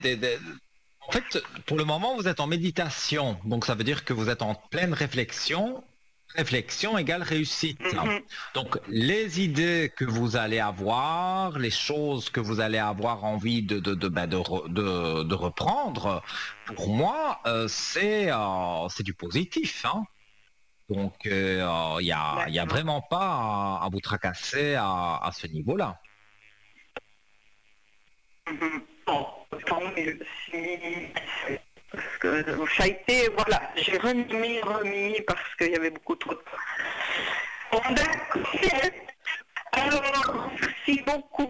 En fait, pour le moment, vous êtes en méditation. Donc, ça veut dire que vous êtes en pleine réflexion. Réflexion égale réussite. Mhm. Donc, les idées que vous allez avoir, les choses que vous allez avoir envie de reprendre, pour moi, c'est du positif, hein. Donc, il y a D'accord. vraiment pas à vous tracasser à ce niveau-là. Mhm. Bon, tant mieux. Parce que ça a été, voilà, j'ai remis parce qu'il y avait beaucoup trop de... Bon, d'accord. Alors, merci beaucoup.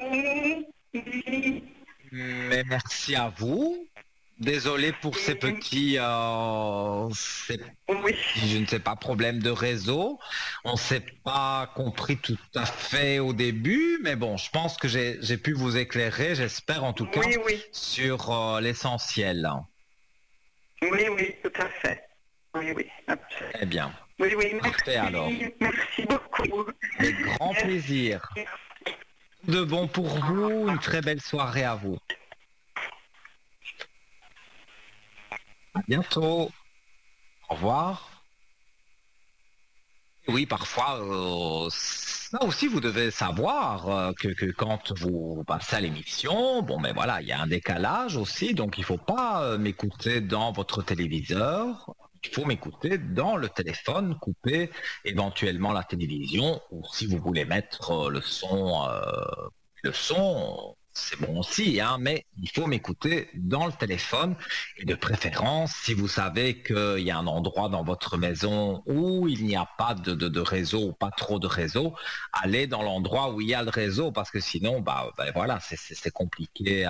Mais merci à vous. Désolé pour ces petits, Oui, je ne sais pas, problèmes de réseau. On ne s'est pas compris tout à fait au début, mais bon, je pense que j'ai pu vous éclairer, j'espère en tout cas, oui, oui, sur l'essentiel. oui, oui, tout à fait. Oui, oui, absolument. Eh bien, Oui, oui, parfait alors. merci beaucoup. Avec grand plaisir. Tout de bon pour vous, une très belle soirée à vous. À bientôt. Au revoir. Oui, parfois, ça aussi, vous devez savoir que quand vous passez à l'émission, bon, mais voilà, il y a un décalage aussi, donc il faut pas m'écouter dans votre téléviseur, il faut m'écouter dans le téléphone, couper éventuellement la télévision, ou si vous voulez mettre le son, c'est bon aussi, hein, mais il faut m'écouter dans le téléphone et de préférence, si vous savez qu'il y a un endroit dans votre maison où il n'y a pas de réseau ou pas trop de réseau, allez dans l'endroit où il y a le réseau parce que sinon, voilà, c'est compliqué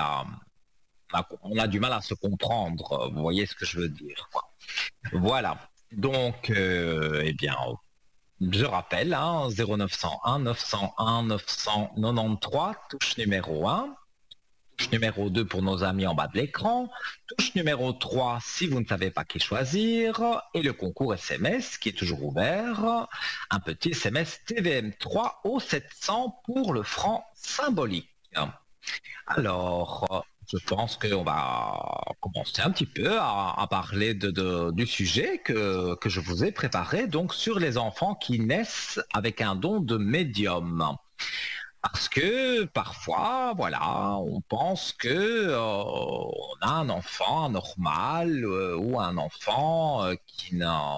on a du mal à se comprendre. Vous voyez ce que je veux dire, quoi. Voilà. Donc, eh bien, je rappelle, hein, 0901 901 993, touche numéro 1. Touche numéro 2 pour nos amis en bas de l'écran. Touche numéro 3 si vous ne savez pas qui choisir. Et le concours SMS qui est toujours ouvert. Un petit SMS TVM3 au 700 pour le franc symbolique. Alors, je pense qu'on va commencer un petit peu à parler du sujet que je vous ai préparé, donc sur les enfants qui naissent avec un don de médium. Parce que parfois, voilà, on pense que on a un enfant normal ou un enfant qui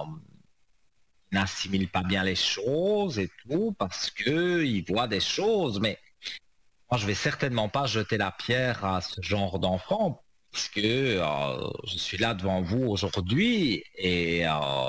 n'assimile pas bien les choses et tout, parce que il voit des choses. Mais moi, je vais certainement pas jeter la pierre à ce genre d'enfant, puisque je suis là devant vous aujourd'hui et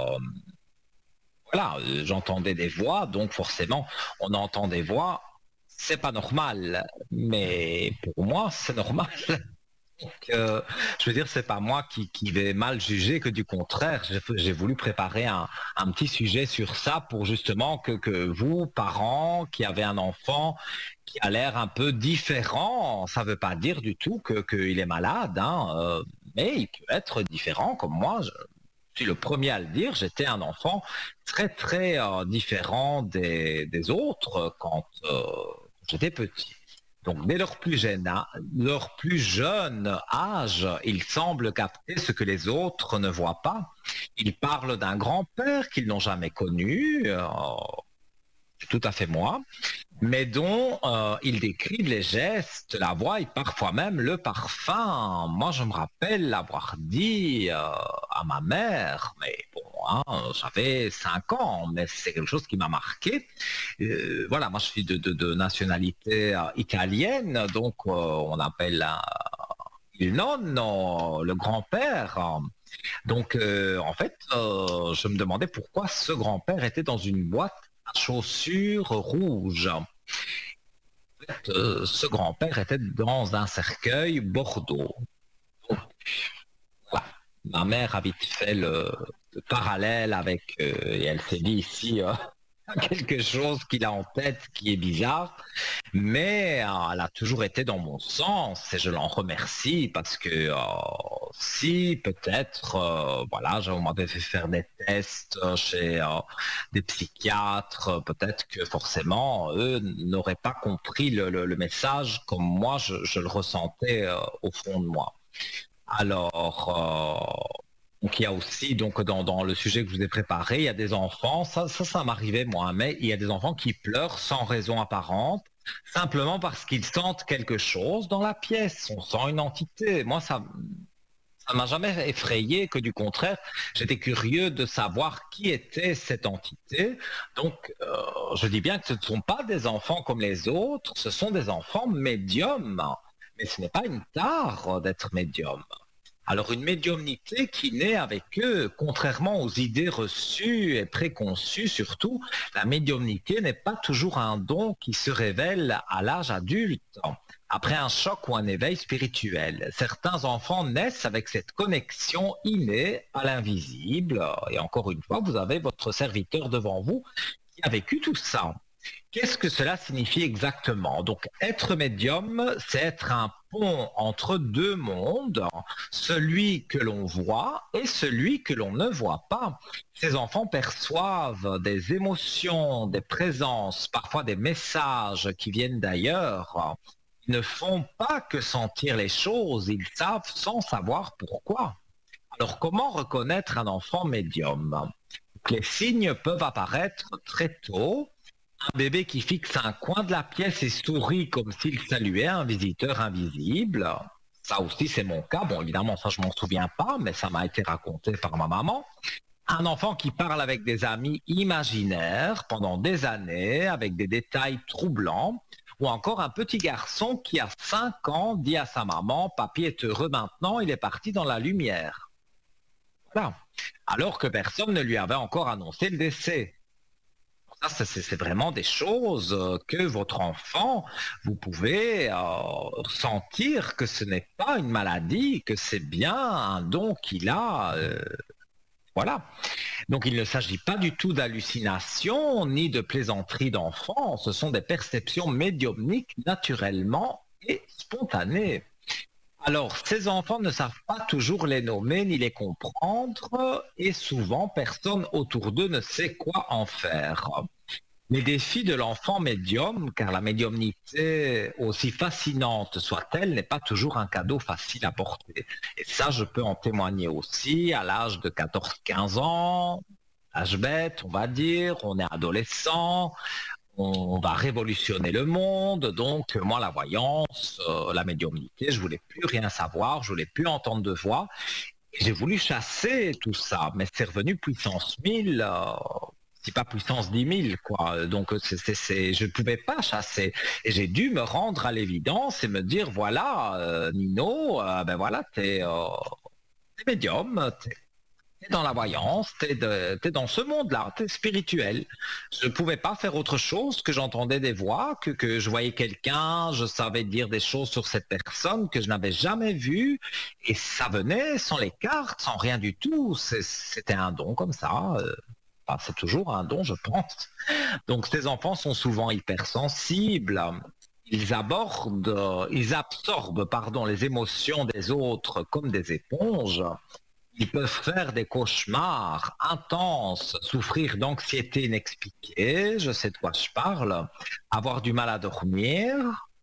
voilà, j'entendais des voix, donc forcément, on entend des voix. C'est pas normal, mais pour moi, c'est normal. Donc, je veux dire, c'est pas moi qui vais mal juger, que du contraire, j'ai voulu préparer un petit sujet sur ça pour justement que vous, parents, qui avez un enfant qui a l'air un peu différent, ça veut pas dire du tout qu'il est malade, hein, mais il peut être différent, comme moi, je suis le premier à le dire, j'étais un enfant très très différent des autres quand j'étais petit. Donc, dès leur plus jeune âge, ils semblent capter ce que les autres ne voient pas. Ils parlent d'un grand-père qu'ils n'ont jamais connu, c'est tout à fait moi, mais dont ils décrivent les gestes, la voix et parfois même le parfum. Moi, je me rappelle l'avoir dit à ma mère, mais bon, hein, j'avais 5 ans, mais c'est quelque chose qui m'a marqué. Voilà, moi je suis de nationalité italienne, donc on appelle il nonno, le grand-père. Donc en fait, je me demandais pourquoi ce grand-père était dans une boîte à chaussures rouges. Ce grand-père était dans un cercueil Bordeaux. Donc, voilà. Ma mère a vite fait le parallèle avec, et elle s'est dit ici, quelque chose qu'il a en tête qui est bizarre, mais elle a toujours été dans mon sens et je l'en remercie parce que si peut-être, voilà, on m'avait fait faire des tests chez des psychiatres, peut-être que forcément eux n'auraient pas compris le message comme moi je le ressentais au fond de moi. Alors, donc il y a aussi, donc dans le sujet que je vous ai préparé, il y a des enfants, ça m'arrivait moi, mais il y a des enfants qui pleurent sans raison apparente, simplement parce qu'ils sentent quelque chose dans la pièce, on sent une entité. Moi, ça m'a jamais effrayé, que du contraire, j'étais curieux de savoir qui était cette entité. Donc, je dis bien que ce ne sont pas des enfants comme les autres, ce sont des enfants médiums. Mais ce n'est pas une tare d'être médium. Alors, une médiumnité qui naît avec eux, contrairement aux idées reçues et préconçues surtout, la médiumnité n'est pas toujours un don qui se révèle à l'âge adulte, après un choc ou un éveil spirituel. Certains enfants naissent avec cette connexion innée à l'invisible. Et encore une fois, vous avez votre serviteur devant vous qui a vécu tout ça. Qu'est-ce que cela signifie exactement? Donc, être médium, c'est être un pont entre deux mondes, celui que l'on voit et celui que l'on ne voit pas. Ces enfants perçoivent des émotions, des présences, parfois des messages qui viennent d'ailleurs. Ils ne font pas que sentir les choses, ils savent sans savoir pourquoi. Alors, comment reconnaître un enfant médium? Les signes peuvent apparaître très tôt. Un bébé qui fixe un coin de la pièce et sourit comme s'il saluait un visiteur invisible. Ça aussi, c'est mon cas. Bon, évidemment, ça, je m'en souviens pas, mais ça m'a été raconté par ma maman. Un enfant qui parle avec des amis imaginaires pendant des années, avec des détails troublants. Ou encore un petit garçon qui, à 5 ans, dit à sa maman, « Papy est heureux maintenant, il est parti dans la lumière. » Voilà. Alors que personne ne lui avait encore annoncé le décès. Ça, c'est vraiment des choses que votre enfant, vous pouvez sentir que ce n'est pas une maladie, que c'est bien un don qu'il a. Voilà. Donc il ne s'agit pas du tout d'hallucination ni de plaisanterie d'enfant. Ce sont des perceptions médiumniques naturellement et spontanées. Alors, ces enfants ne savent pas toujours les nommer ni les comprendre et souvent personne autour d'eux ne sait quoi en faire. Les défis de l'enfant médium, car la médiumnité, aussi fascinante soit-elle, n'est pas toujours un cadeau facile à porter. Et ça, je peux en témoigner aussi à l'âge de 14-15 ans, âge bête, on va dire, on est adolescent, on va révolutionner le monde, donc moi la voyance, la médiumnité, je voulais plus rien savoir, je voulais plus entendre de voix, et j'ai voulu chasser tout ça, mais c'est revenu puissance 1000, si pas puissance 10 000, quoi. Donc je ne pouvais pas chasser, et j'ai dû me rendre à l'évidence et me dire, voilà, Nino, ben voilà, t'es médium, t'es dans la voyance, t'es dans ce monde-là, t'es spirituel. Je ne pouvais pas faire autre chose que j'entendais des voix, que je voyais quelqu'un, je savais dire des choses sur cette personne que je n'avais jamais vue, et ça venait sans les cartes, sans rien du tout. C'était un don comme ça. Enfin, c'est toujours un don, je pense. Donc ces enfants sont souvent hypersensibles. Ils absorbent, les émotions des autres comme des éponges. Ils peuvent faire des cauchemars intenses, souffrir d'anxiété inexpliquée, je sais de quoi je parle, avoir du mal à dormir,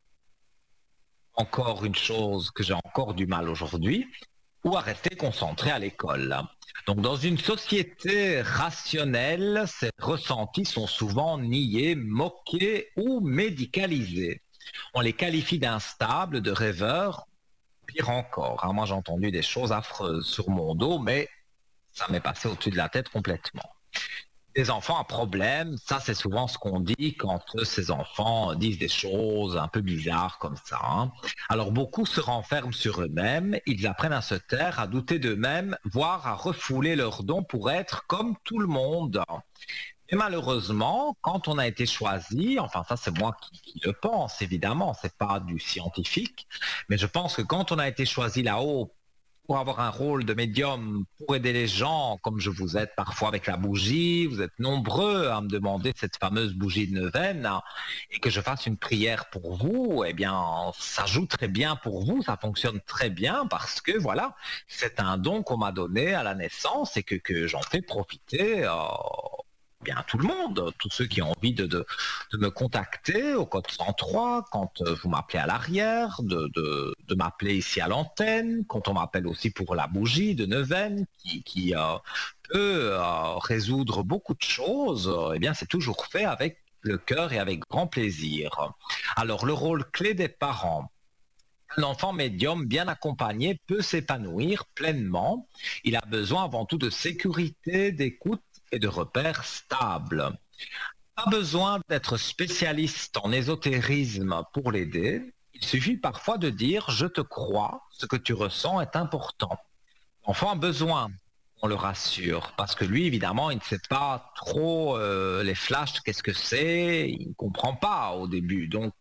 encore une chose que j'ai encore du mal aujourd'hui, ou à rester concentré à l'école. Donc dans une société rationnelle, ces ressentis sont souvent niés, moqués ou médicalisés. On les qualifie d'instables, de rêveurs, pire encore. Moi, j'ai entendu des choses affreuses sur mon dos, mais ça m'est passé au-dessus de la tête complètement. Des enfants à problème, ça, c'est souvent ce qu'on dit quand ces enfants disent des choses un peu bizarres comme ça. Alors, beaucoup se renferment sur eux-mêmes, ils apprennent à se taire, à douter d'eux-mêmes, voire à refouler leurs dons pour être comme tout le monde. Et malheureusement, quand on a été choisi, enfin ça c'est moi qui le pense évidemment, c'est pas du scientifique, mais je pense que quand on a été choisi là-haut pour avoir un rôle de médium, pour aider les gens, comme je vous aide parfois avec la bougie, vous êtes nombreux à me demander cette fameuse bougie de neuvaine, et que je fasse une prière pour vous, eh bien ça joue très bien pour vous, ça fonctionne très bien parce que voilà, c'est un don qu'on m'a donné à la naissance et que j'en fais profiter bien à tout le monde, tous ceux qui ont envie de me contacter au code 103, quand vous m'appelez à l'arrière, de m'appeler ici à l'antenne, quand on m'appelle aussi pour la bougie de Neuvaine, qui peut résoudre beaucoup de choses, eh bien c'est toujours fait avec le cœur et avec grand plaisir. Alors le rôle clé des parents. Un enfant médium bien accompagné peut s'épanouir pleinement. Il a besoin avant tout de sécurité, d'écoute et de repères stables. Pas besoin d'être spécialiste en ésotérisme pour l'aider. Il suffit parfois de dire «je te crois, ce que tu ressens est important». L'enfant a besoin qu'on le rassure, parce que lui, évidemment, il ne sait pas trop les flashs, qu'est-ce que c'est, il ne comprend pas au début. Donc,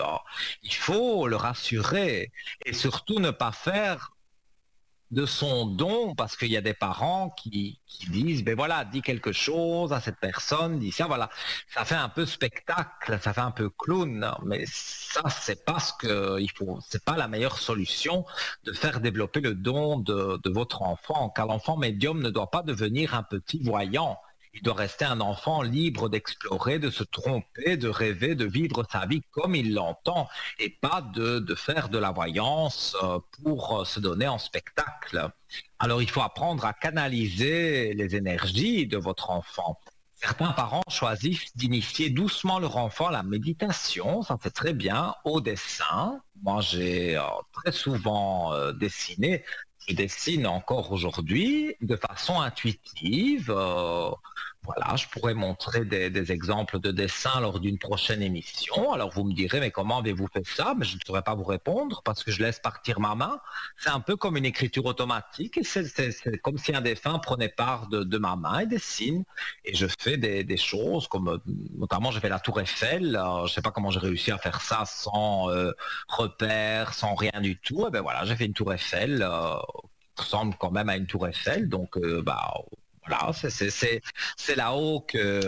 il faut le rassurer et surtout ne pas faire de son don, parce qu'il y a des parents qui disent, ben voilà, dis quelque chose à cette personne, dis ça, voilà. Ça fait un peu spectacle, ça fait un peu clown, mais ça, c'est pas ce que il faut, c'est pas la meilleure solution de faire développer le don de votre enfant, car l'enfant médium ne doit pas devenir un petit voyant. Il doit rester un enfant libre d'explorer, de se tromper, de rêver, de vivre sa vie comme il l'entend et pas de faire de la voyance pour se donner en spectacle. Alors il faut apprendre à canaliser les énergies de votre enfant. Certains parents choisissent d'initier doucement leur enfant à la méditation, ça c'est très bien, au dessin. Moi j'ai très souvent dessiné. Je dessine encore aujourd'hui de façon intuitive. Voilà, je pourrais montrer des exemples de dessins lors d'une prochaine émission. Alors vous me direz, mais comment avez-vous fait ça? Mais je ne saurais pas vous répondre parce que je laisse partir ma main. C'est un peu comme une écriture automatique. C'est comme si un défunt prenait part de ma main et dessine. Et je fais des choses comme, notamment, j'ai fait la Tour Eiffel. Je ne sais pas comment j'ai réussi à faire ça sans repères, sans rien du tout. Et ben voilà, j'ai fait une Tour Eiffel qui ressemble quand même à une Tour Eiffel. Donc, voilà, c'est là-haut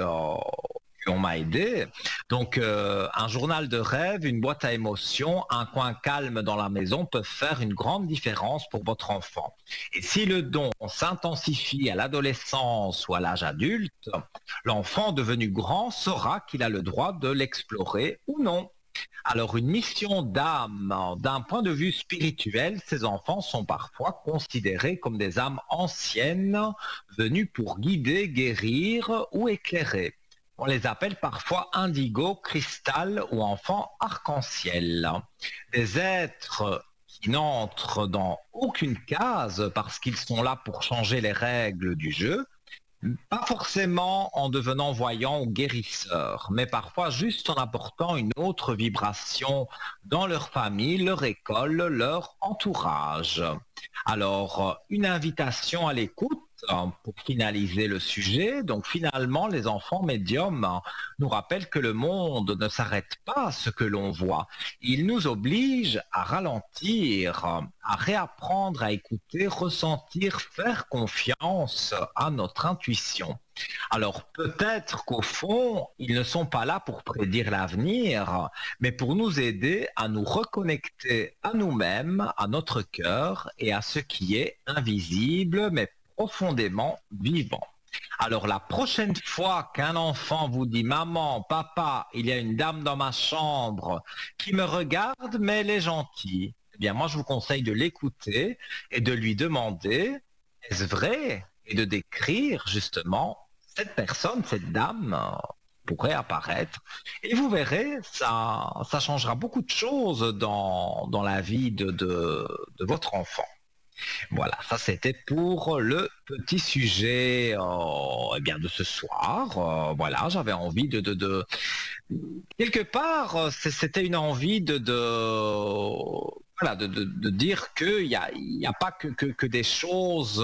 qu'on m'a aidé. Donc, un journal de rêve, une boîte à émotions, un coin calme dans la maison peuvent faire une grande différence pour votre enfant. Et si le don s'intensifie à l'adolescence ou à l'âge adulte, l'enfant devenu grand saura qu'il a le droit de l'explorer ou non. Alors, une mission d'âme, d'un point de vue spirituel, ces enfants sont parfois considérés comme des âmes anciennes venues pour guider, guérir ou éclairer. On les appelle parfois indigo, cristal ou enfants arc-en-ciel. Des êtres qui n'entrent dans aucune case parce qu'ils sont là pour changer les règles du jeu, pas forcément en devenant voyant ou guérisseur, mais parfois juste en apportant une autre vibration dans leur famille, leur école, leur entourage. Alors, une invitation à l'écoute pour finaliser le sujet. Donc finalement, les enfants médiums nous rappellent que le monde ne s'arrête pas à ce que l'on voit. Il nous oblige à ralentir, à réapprendre à écouter, ressentir, faire confiance à notre intuition. Alors peut-être qu'au fond, ils ne sont pas là pour prédire l'avenir, mais pour nous aider à nous reconnecter à nous-mêmes, à notre cœur et à ce qui est invisible, mais profondément vivant. Alors la prochaine fois qu'un enfant vous dit «Maman, papa, il y a une dame dans ma chambre qui me regarde, mais elle est gentille», eh bien moi je vous conseille de l'écouter et de lui demander «Est-ce vrai?» et de décrire justement cette personne, cette dame pourrait apparaître. Et vous verrez, ça changera beaucoup de choses dans la vie de votre enfant. Voilà, ça c'était pour le petit sujet eh bien, de ce soir. Voilà, j'avais envie quelque part, c'était une envie voilà, de dire qu'il n'y a pas que des choses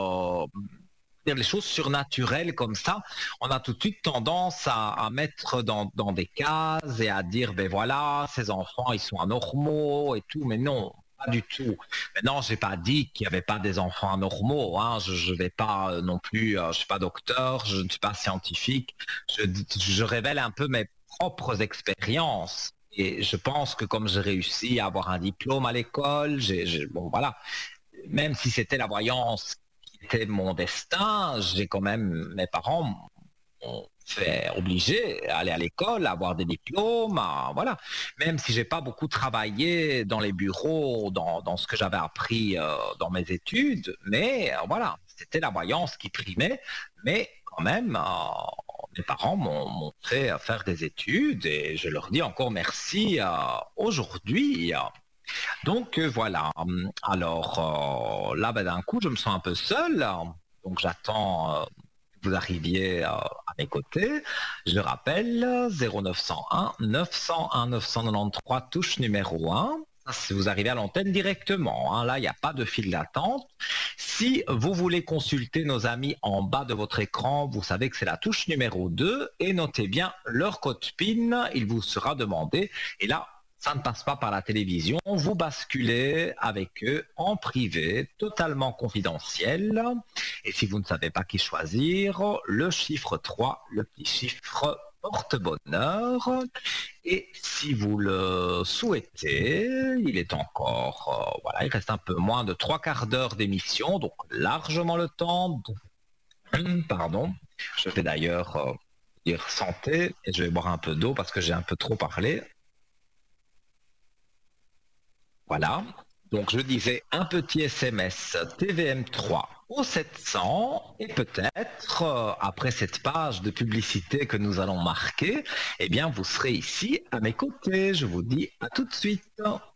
les choses surnaturelles comme ça, on a tout de suite tendance à mettre dans des cases et à dire, ben voilà, ces enfants, ils sont anormaux et tout, mais non, pas du tout. Maintenant, j'ai pas dit qu'il n'y avait pas des enfants anormaux, hein. Je vais pas non plus, je suis pas docteur, je ne suis pas scientifique, je révèle un peu mes propres expériences. Et je pense que comme j'ai réussi à avoir un diplôme à l'école, bon voilà, même si c'était la voyance était mon destin, j'ai quand même, mes parents m'ont fait obligé à aller à l'école, à avoir des diplômes, voilà. Même si j'ai pas beaucoup travaillé dans les bureaux, dans ce que j'avais appris dans mes études, mais voilà, c'était la voyance qui primait. Mais quand même, mes parents m'ont fait faire des études et je leur dis encore merci aujourd'hui. Donc voilà. Alors là, ben, d'un coup, je me sens un peu seul. Donc j'attends que vous arriviez à mes côtés. Je le rappelle, 0901 901 993, touche numéro 1. Si vous arrivez à l'antenne directement, hein, là, il n'y a pas de file d'attente. Si vous voulez consulter nos amis en bas de votre écran, vous savez que c'est la touche numéro 2 et notez bien leur code PIN, il vous sera demandé. Et là, ça ne passe pas par la télévision, vous basculez avec eux en privé, totalement confidentiel. Et si vous ne savez pas qui choisir, le chiffre 3, le petit chiffre porte-bonheur. Et si vous le souhaitez, il est encore, voilà, il reste un peu moins de 3/4 d'heure d'émission, donc largement le temps. Pardon, je vais d'ailleurs dire santé et je vais boire un peu d'eau parce que j'ai un peu trop parlé. Voilà. Donc je disais un petit SMS TVM3 au 700 et peut-être après cette page de publicité que nous allons marquer, eh bien vous serez ici à mes côtés. Je vous dis à tout de suite.